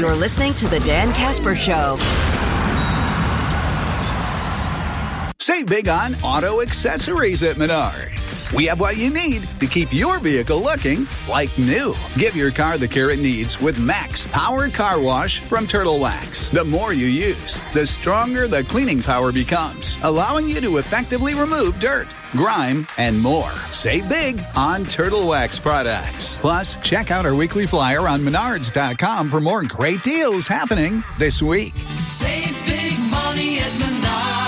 You're listening to The Dan Casper Show. Save big on auto accessories at Menards. We have what you need to keep your vehicle looking like new. Give your car the care it needs with Max Power Car Wash from Turtle Wax. The more you use, the stronger the cleaning power becomes, allowing you to effectively remove dirt, grime, and more. Save big on Turtle Wax products. Plus, check out our weekly flyer on Menards.com for more great deals happening this week. Save big money at Menards.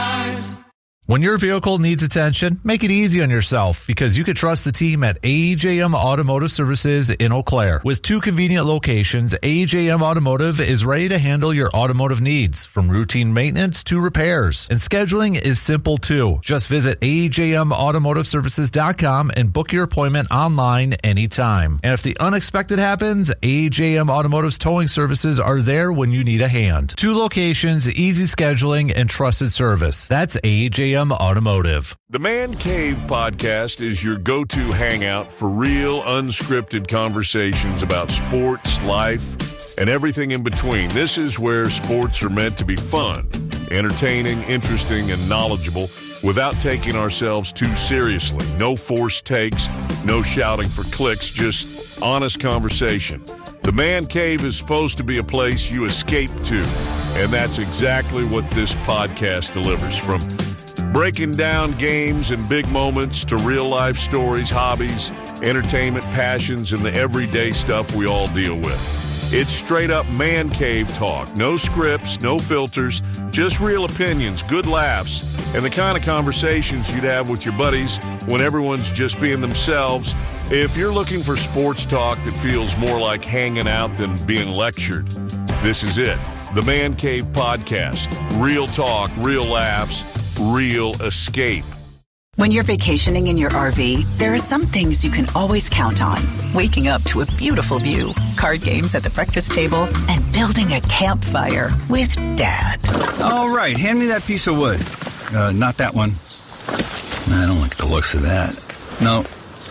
When your vehicle needs attention, make it easy on yourself because you can trust the team at AJM Automotive Services in Eau Claire. With 2 convenient locations, AJM Automotive is ready to handle your automotive needs, from routine maintenance to repairs. And scheduling is simple too. Just visit AJMAutomotiveServices.com and book your appointment online anytime. And if the unexpected happens, AJM Automotive's towing services are there when you need a hand. 2 locations, easy scheduling, and trusted service. That's AJM Automotive. The Man Cave Podcast is your go-to hangout for real, unscripted conversations about sports, life, and everything in between. This is where sports are meant to be fun, entertaining, interesting, and knowledgeable without taking ourselves too seriously. No forced takes, no shouting for clicks, just honest conversation. The Man Cave is supposed to be a place you escape to, and that's exactly what this podcast delivers. From breaking down games and big moments to real-life stories, hobbies, entertainment, passions, and the everyday stuff we all deal with. It's straight-up Man Cave talk. No scripts, no filters, just real opinions, good laughs, and the kind of conversations you'd have with your buddies when everyone's just being themselves. If you're looking for sports talk that feels more like hanging out than being lectured, this is it. The Man Cave Podcast. Real talk, real laughs, real escape. When you're vacationing in your RV, there are some things you can always count on. Waking up to a beautiful view, card games at the breakfast table, and building a campfire with Dad. All right, hand me that piece of wood. Not that one. I don't like the looks of that. No.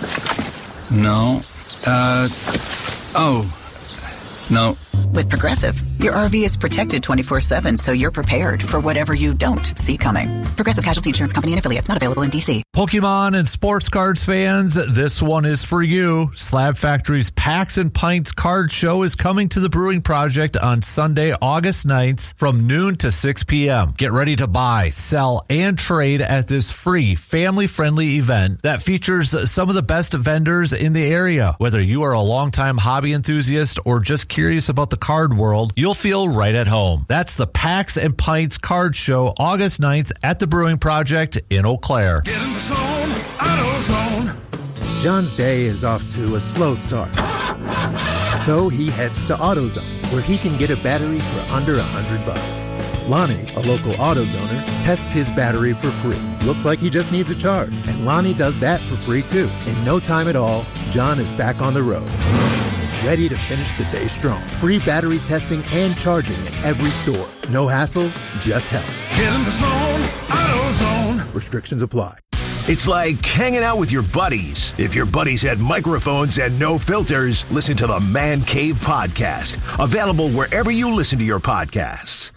No. With Progressive, your RV is protected 24/7, so you're prepared for whatever you don't see coming. Progressive Casualty Insurance Company and Affiliates, not available in D.C. Pokemon and sports cards fans, this one is for you. Slab Factory's Packs and Pints card show is coming to the Brewing Project on Sunday, August 9th from noon to 6 p.m. Get ready to buy, sell, and trade at this free, family-friendly event that features some of the best vendors in the area. Whether you are a longtime hobby enthusiast or just curious about the card world, you'll feel right at home. That's the Packs and Pints card show, August 9th at the Brewing Project in Eau Claire. Get in the zone, AutoZone. John's day is off to a slow start. So he heads to AutoZone, where he can get a battery for under $100. Lonnie, a local AutoZoner, tests his battery for free. Looks like he just needs a charge. And Lonnie does that for free too. In no time at all, John is back on the road. Ready to finish the day strong. Free battery testing and charging at every store. No hassles, just help. Get in the zone, AutoZone. Restrictions apply. It's like hanging out with your buddies. If your buddies had microphones and no filters, listen to the Man Cave Podcast. Available wherever you listen to your podcasts.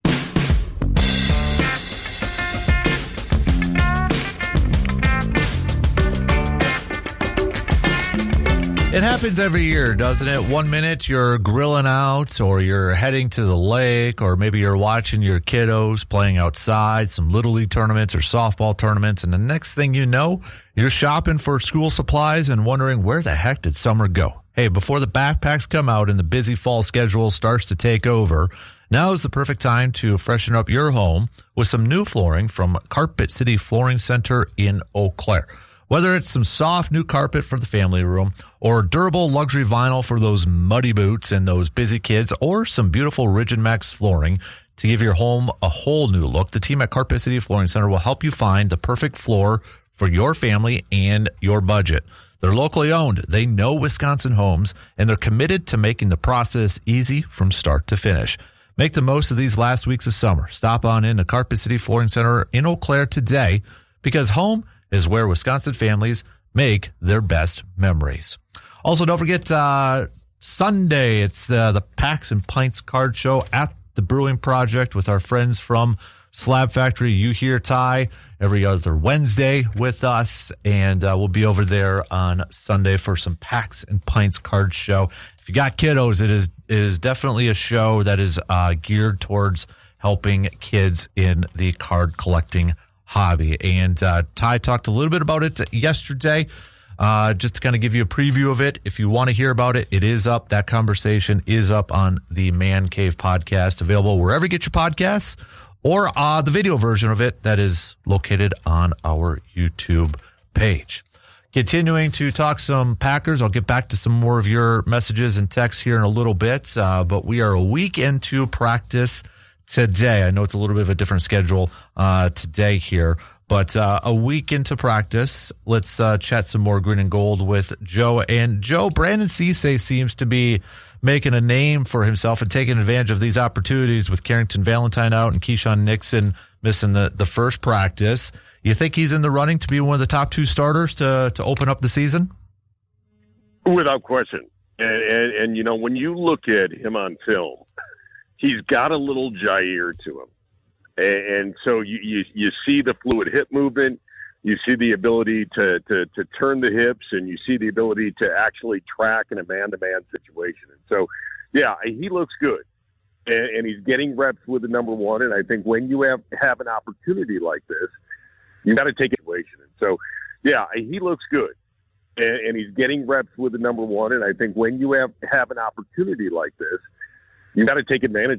It happens every year, doesn't it? 1 minute you're grilling out, or you're heading to the lake, or maybe you're watching your kiddos playing outside, some Little League tournaments or softball tournaments, and the next thing you know, you're shopping for school supplies and wondering, where the heck did summer go? Hey, before the backpacks come out and the busy fall schedule starts to take over, now is the perfect time to freshen up your home with some new flooring from Carpet City Flooring Center in Eau Claire. Whether it's some soft new carpet for the family room, or durable luxury vinyl for those muddy boots and those busy kids, or some beautiful Rigid Max flooring to give your home a whole new look, the team at Carpet City Flooring Center will help you find the perfect floor for your family and your budget. They're locally owned, they know Wisconsin homes, and they're committed to making the process easy from start to finish. Make the most of these last weeks of summer. Stop on in to Carpet City Flooring Center in Eau Claire today, because home is where Wisconsin families make their best memories. Also, don't forget, Sunday, it's the Packs and Pints Card Show at the Brewing Project with our friends from Slab Factory. You hear Ty every other Wednesday with us, and we'll be over there on Sunday for some Packs and Pints Card Show. If you got kiddos, it is definitely a show that is geared towards helping kids in the card collecting hobby. And Ty talked a little bit about it yesterday. Just to kind of give you a preview of it, if you want to hear about it, it is up. That conversation is up on the Man Cave podcast, available wherever you get your podcasts, or the video version of it that is located on our YouTube page. Continuing to talk some Packers, I'll get back to some more of your messages and texts here in a little bit, but we are a week into practice today. I know it's a little bit of a different schedule today here, but a week into practice, let's chat some more green and gold with Joe. And Joe, Brandon Cisse seems to be making a name for himself and taking advantage of these opportunities with Carrington Valentine out and Keyshawn Nixon missing the first practice. You think he's in the running to be one of the top two starters to open up the season? Without question. And you know, when you look at him on film, he's got a little Jair to him. And so you see the fluid hip movement, you see the ability to turn the hips, and you see the ability to actually track in a man-to-man situation. And so, yeah, he looks good. And he's getting reps with the number one. And I think when you have an opportunity like this, you got to take a situation. And so, yeah, he looks good. And he's getting reps with the number one. And I think when you have an opportunity like this, you got to take advantage